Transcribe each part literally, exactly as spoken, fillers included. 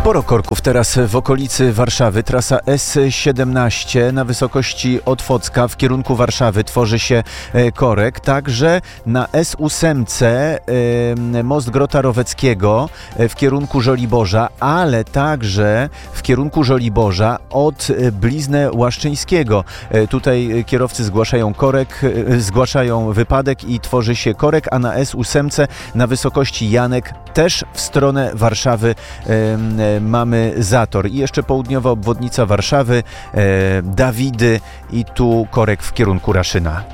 Sporo korków teraz w okolicy Warszawy. Trasa S siedemnaście na wysokości Otwocka w kierunku Warszawy tworzy się korek. Także na S osiem most Grota Roweckiego w kierunku Żoliborza, ale także w kierunku Żoliborza od Blizny Łaszczyńskiego. Tutaj kierowcy zgłaszają korek, zgłaszają wypadek i tworzy się korek, a na S osiem na wysokości Janek też w stronę Warszawy mamy zator. I jeszcze południowa obwodnica Warszawy, e, Dawidy i tu korek w kierunku Raszyna.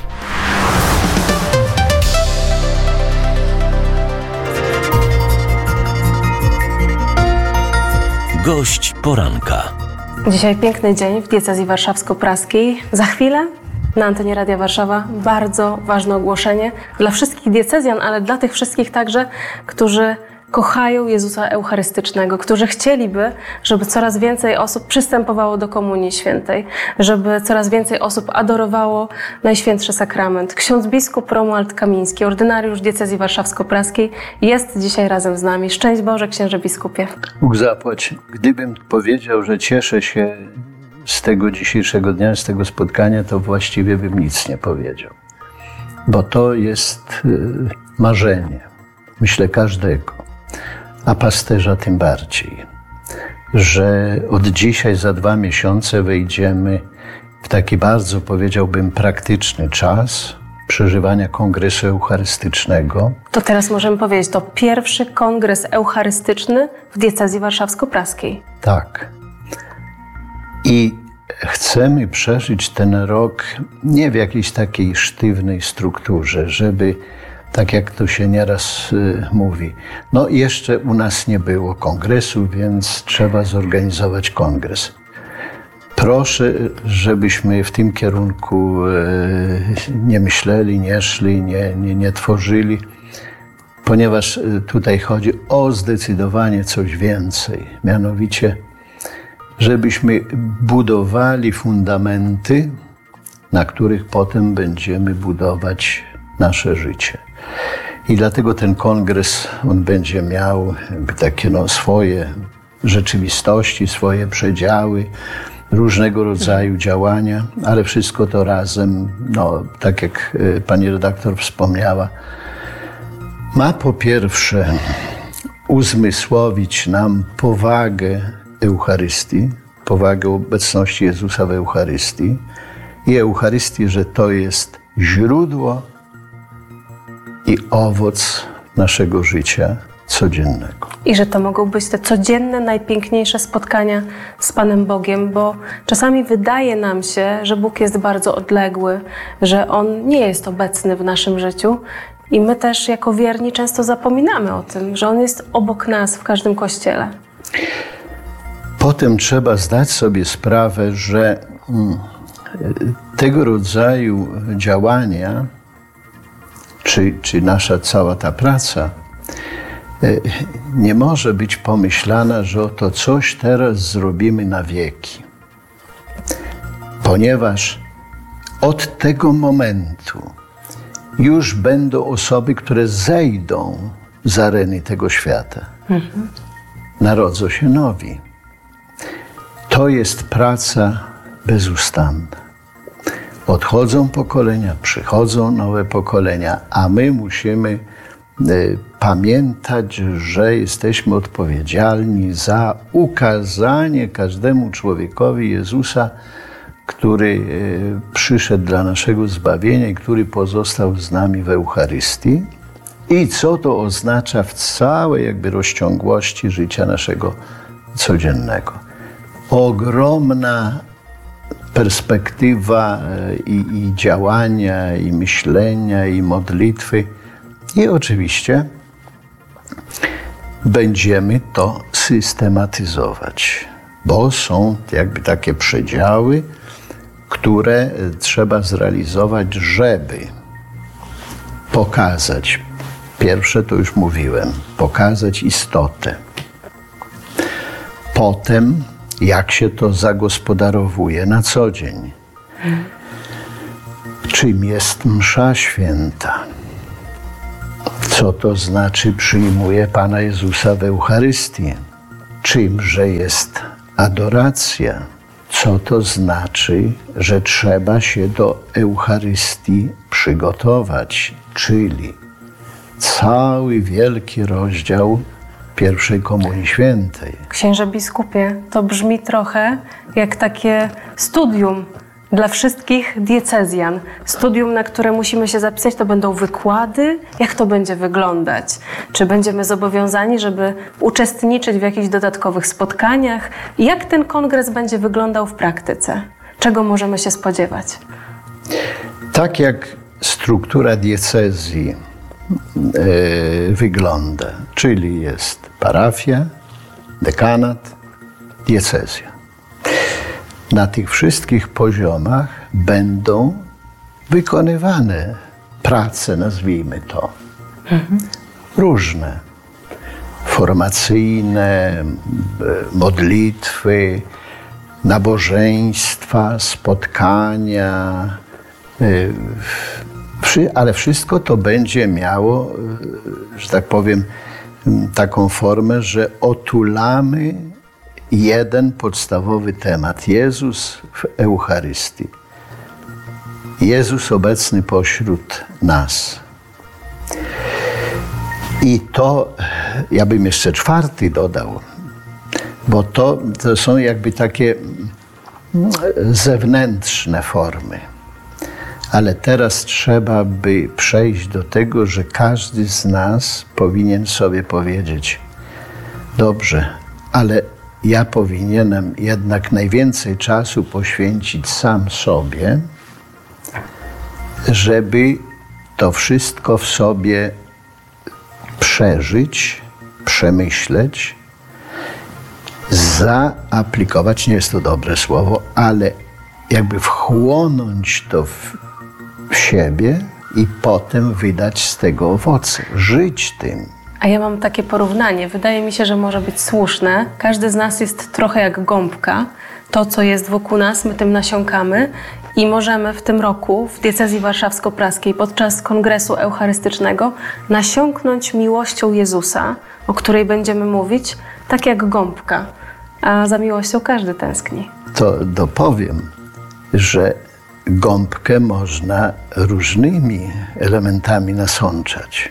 Gość poranka. Dzisiaj piękny dzień w diecezji warszawsko-praskiej. Za chwilę na antenie Radia Warszawa bardzo ważne ogłoszenie dla wszystkich diecezjan, ale dla tych wszystkich także, którzy kochają Jezusa Eucharystycznego, którzy chcieliby, żeby coraz więcej osób przystępowało do Komunii Świętej, żeby coraz więcej osób adorowało Najświętszy Sakrament. Ksiądz biskup Romuald Kamiński, ordynariusz diecezji warszawsko-praskiej, jest dzisiaj razem z nami. Szczęść Boże, księże biskupie. Bóg zapłać. Gdybym powiedział, że cieszę się z tego dzisiejszego dnia, z tego spotkania, to właściwie bym nic nie powiedział. Bo to jest marzenie, myślę, każdego, a pasterza tym bardziej, że od dzisiaj za dwa miesiące wejdziemy w taki bardzo, powiedziałbym, praktyczny czas przeżywania Kongresu Eucharystycznego. To teraz możemy powiedzieć, to pierwszy kongres eucharystyczny w diecezji warszawsko-praskiej. Tak. I chcemy przeżyć ten rok nie w jakiejś takiej sztywnej strukturze, żeby, tak jak to się nieraz y, mówi, no jeszcze u nas nie było kongresu, więc trzeba zorganizować kongres. Proszę, żebyśmy w tym kierunku y, nie myśleli, nie szli, nie, nie, nie tworzyli, ponieważ tutaj chodzi o zdecydowanie coś więcej, mianowicie żebyśmy budowali fundamenty, na których potem będziemy budować nasze życie. I dlatego ten kongres, on będzie miał takie no, swoje rzeczywistości, swoje przedziały, różnego rodzaju działania, ale wszystko to razem, no, tak jak pani redaktor wspomniała, ma po pierwsze uzmysłowić nam powagę Eucharystii, powagę obecności Jezusa w Eucharystii i Eucharystii, że to jest źródło i owoc naszego życia codziennego. I że to mogą być te codzienne, najpiękniejsze spotkania z Panem Bogiem, bo czasami wydaje nam się, że Bóg jest bardzo odległy, że On nie jest obecny w naszym życiu i my też jako wierni często zapominamy o tym, że On jest obok nas w każdym kościele. Potem trzeba zdać sobie sprawę, że tego rodzaju działania, czy, czy nasza cała ta praca, nie może być pomyślana, że oto coś teraz zrobimy na wieki. Ponieważ od tego momentu już będą osoby, które zejdą z areny tego świata. Mhm. Narodzą się nowi. To jest praca bezustanna. Odchodzą pokolenia, przychodzą nowe pokolenia, a my musimy y, pamiętać, że jesteśmy odpowiedzialni za ukazanie każdemu człowiekowi Jezusa, który y, przyszedł dla naszego zbawienia i który pozostał z nami w Eucharystii. I co to oznacza w całej jakby rozciągłości życia naszego codziennego. Ogromna perspektywa i, i działania, i myślenia, i modlitwy. I oczywiście będziemy to systematyzować, bo są jakby takie przedziały, które trzeba zrealizować, żeby pokazać, pierwsze to już mówiłem, pokazać istotę. Potem, jak się to zagospodarowuje na co dzień. Czym jest msza święta? Co to znaczy przyjmuje Pana Jezusa w Eucharystii? czymże jest adoracja. Co to znaczy, że trzeba się do Eucharystii przygotować, czyli cały wielki rozdział pierwszej Komunii Świętej. Księże biskupie, to brzmi trochę jak takie studium dla wszystkich diecezjan. Studium, na które musimy się zapisać, to będą wykłady. Jak to będzie wyglądać? Czy będziemy zobowiązani, żeby uczestniczyć w jakichś dodatkowych spotkaniach? Jak ten kongres będzie wyglądał w praktyce? Czego możemy się spodziewać? Tak jak struktura diecezji yy, wygląda, czyli jest parafia, dekanat, diecezja. Na tych wszystkich poziomach będą wykonywane prace, nazwijmy to, mhm. różne, formacyjne, modlitwy, nabożeństwa, spotkania, ale wszystko to będzie miało, że tak powiem, taką formę, że otulamy jeden podstawowy temat. Jezus w Eucharystii. Jezus obecny pośród nas. I to, ja bym jeszcze czwarty dodał, bo to, to są jakby takie zewnętrzne formy. Ale teraz trzeba by przejść do tego, że każdy z nas powinien sobie powiedzieć: dobrze, ale ja powinienem jednak najwięcej czasu poświęcić sam sobie, żeby to wszystko w sobie przeżyć, przemyśleć, zaaplikować, nie jest to dobre słowo, ale jakby wchłonąć to w, w siebie i potem wydać z tego owoce, żyć tym. A ja mam takie porównanie. Wydaje mi się, że może być słuszne. Każdy z nas jest trochę jak gąbka. To, co jest wokół nas, my tym nasiąkamy i możemy w tym roku w diecezji warszawsko-praskiej podczas kongresu eucharystycznego nasiąknąć miłością Jezusa, o której będziemy mówić, tak jak gąbka. A za miłością każdy tęskni. To dopowiem, że gąbkę można różnymi elementami nasączać.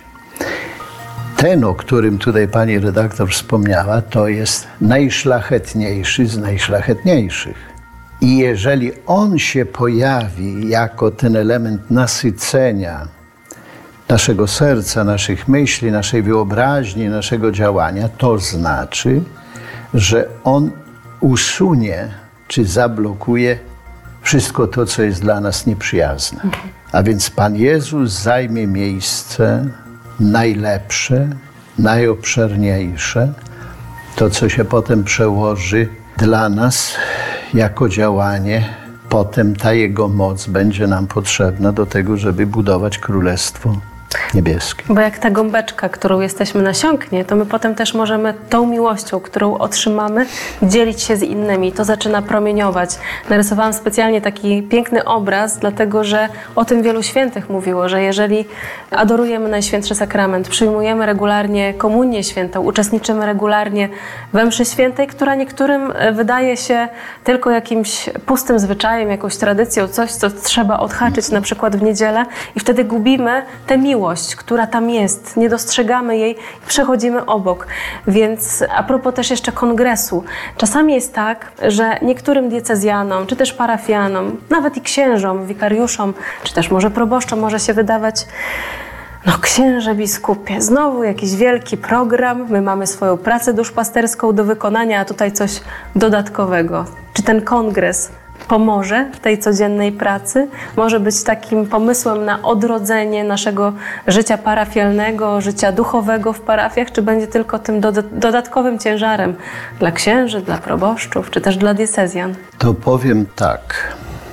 Ten, o którym tutaj pani redaktor wspomniała, to jest najszlachetniejszy z najszlachetniejszych. I jeżeli on się pojawi jako ten element nasycenia naszego serca, naszych myśli, naszej wyobraźni, naszego działania, to znaczy, że on usunie czy zablokuje wszystko to, co jest dla nas nieprzyjazne. A więc Pan Jezus zajmie miejsce najlepsze, najobszerniejsze, to, co się potem przełoży dla nas jako działanie. Potem ta Jego moc będzie nam potrzebna do tego, żeby budować Królestwo Niebieskie. Bo jak ta gąbeczka, którą jesteśmy nasiąknie, to my potem też możemy tą miłością, którą otrzymamy, dzielić się z innymi. To zaczyna promieniować. Narysowałam specjalnie taki piękny obraz, dlatego że o tym wielu świętych mówiło, że jeżeli adorujemy Najświętszy Sakrament, przyjmujemy regularnie Komunię Świętą, uczestniczymy regularnie we mszy świętej, która niektórym wydaje się tylko jakimś pustym zwyczajem, jakąś tradycją, coś, co trzeba odhaczyć na przykład w niedzielę i wtedy gubimy tę miłość, która tam jest, nie dostrzegamy jej i przechodzimy obok. Więc a propos też jeszcze kongresu, czasami jest tak, że niektórym diecezjanom, czy też parafianom, nawet i księżom, wikariuszom, czy też może proboszczom może się wydawać: no księże biskupie, znowu jakiś wielki program, my mamy swoją pracę duszpasterską do wykonania, a tutaj coś dodatkowego. Czy ten kongres pomoże w tej codziennej pracy? Może być takim pomysłem na odrodzenie naszego życia parafialnego, życia duchowego w parafiach, czy będzie tylko tym do, dodatkowym ciężarem dla księży, dla proboszczów, czy też dla diecezjan? To powiem tak,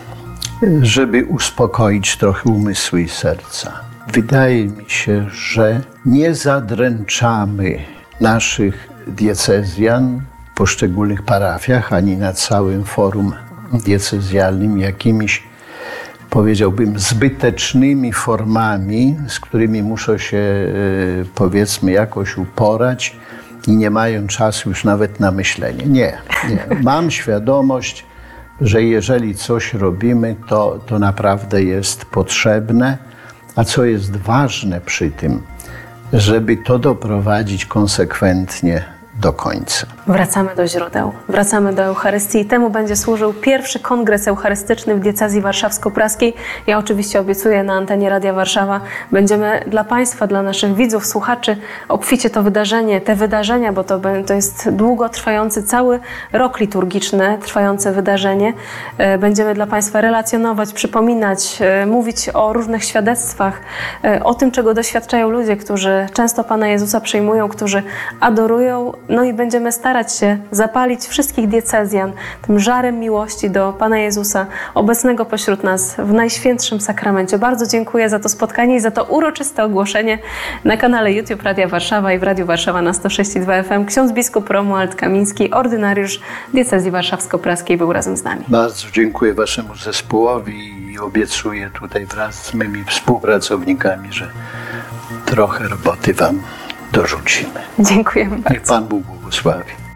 żeby uspokoić trochę umysły i serca. Wydaje mi się, że nie zadręczamy naszych diecezjan w poszczególnych parafiach, ani na całym forum diecezjalnym jakimiś, powiedziałbym, zbytecznymi formami, z którymi muszą się, powiedzmy, jakoś uporać i nie mają czasu już nawet na myślenie. Nie, nie. Mam świadomość, że jeżeli coś robimy, to, to naprawdę jest potrzebne, a co jest ważne przy tym, żeby to doprowadzić konsekwentnie do końca. Wracamy do źródeł, wracamy do Eucharystii i temu będzie służył pierwszy kongres eucharystyczny w diecezji warszawsko-praskiej. Ja oczywiście obiecuję na antenie Radia Warszawa, będziemy dla Państwa, dla naszych widzów, słuchaczy obficie to wydarzenie, te wydarzenia, bo to, to jest długotrwający, cały rok liturgiczny trwające wydarzenie. Będziemy dla Państwa relacjonować, przypominać, mówić o różnych świadectwach, o tym, czego doświadczają ludzie, którzy często Pana Jezusa przyjmują, którzy adorują. No i będziemy starać się zapalić wszystkich diecezjan tym żarem miłości do Pana Jezusa, obecnego pośród nas w Najświętszym Sakramencie. Bardzo dziękuję za to spotkanie i za to uroczyste ogłoszenie na kanale YouTube Radia Warszawa i w Radiu Warszawa na sto sześć i dwa F M. Ksiądz biskup Romuald Kamiński, ordynariusz diecezji warszawsko-praskiej, był razem z nami. Bardzo dziękuję Waszemu zespołowi i obiecuję tutaj wraz z mymi współpracownikami, że trochę roboty Wam dorzucimy. Dziękujemy bardzo. Niech Pan Bóg błogosławi.